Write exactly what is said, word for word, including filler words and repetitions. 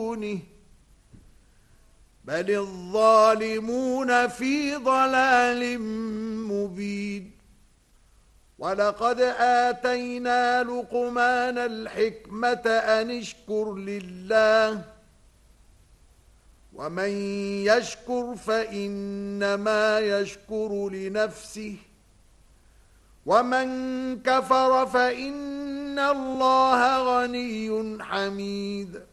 بل الظالمون في ضلال مبين. ولقد آتينا لقمان الحكمة أن اشكر لله ومن يشكر فإنما يشكر لنفسه ومن كفر فإن الله غني حميد.